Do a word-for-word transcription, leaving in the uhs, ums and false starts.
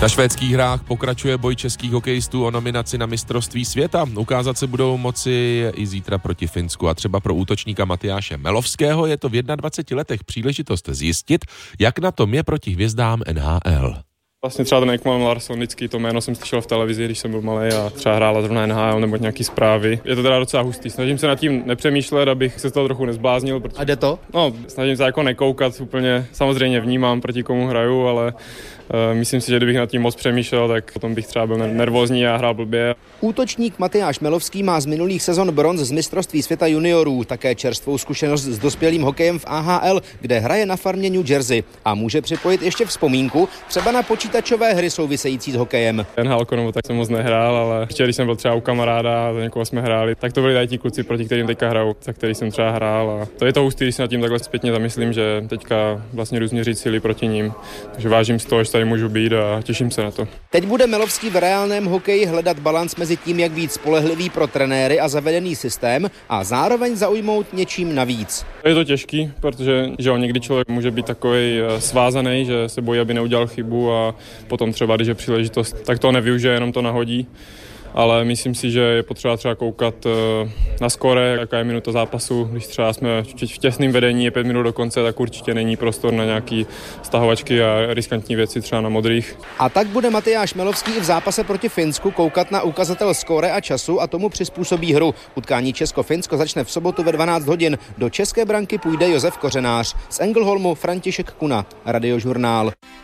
Na švédských hrách pokračuje boj českých hokejistů o nominaci na mistrovství světa. Ukázat se budou moci i zítra proti Finsku a třeba pro útočníka Matyáše Melovského je to v dvaceti jedné letech příležitost zjistit, jak na tom je proti hvězdám N H L. Vlastně třeba ten Ekman Larsson, vždycky to jméno jsem slyšel v televizi, když jsem byl malý a třeba hrála zrovna N H L nebo nějaký zprávy. Je to teda docela hustý. Snažím se nad tím nepřemýšlet, abych se z toho trochu nezbláznil. Protože... A jde to? No, snažím se jako nekoukat úplně. Samozřejmě vnímám, proti komu hraju, ale uh, myslím si, že kdybych nad tím moc přemýšlel, tak potom bych třeba byl nervózní a hrál blbě. Útočník Matyáš Melovský má z minulých sezon bronz z mistrovství světa juniorů, také čerstvou zkušenost s dospělým hokejem v A H L, kde hraje na farmě New Jersey a může připojit ještě vzpomínku třeba na počítačové hry související s hokejem. N H L nebo tak jsem moc nehrál, ale ještě když jsem byl třeba u kamaráda a za někoho jsme hráli, tak to byli tady ti kluci, proti kterým teďka hrajou, za který jsem třeba hrál a to je to hustý, když se nad tím takhle zpětně zamyslím, že teďka vlastně jdu změřit síly proti ním. Takže vážím z toho, že tady můžu být a těším se na to. Teď bude Melovský v reálném hokeji hledat balanc mezi tím, jak být spolehlivý pro trenéry a zavedený systém a zároveň zaujmout něčím navíc. Je to těžký, protože že on někdy člověk může být takový svázaný, že se bojí, aby neudělal chybu a potom třeba, když je příležitost, tak to nevyužije, jenom to nahodí. Ale myslím si, že je potřeba třeba koukat na skóre, jaká je minuta zápasu. Když třeba jsme v těsném vedení, je pět minut do konce, tak určitě není prostor na nějaké stahovačky a riskantní věci třeba na modrých. A tak bude Matyáš Melovský i v zápase proti Finsku koukat na ukazatel skóre a času a tomu přizpůsobí hru. Utkání Česko-Finsko začne v sobotu ve dvanáct hodin. Do české branky půjde Josef Kořenář. Z Engelholmu František Kuna, Radiožurnál.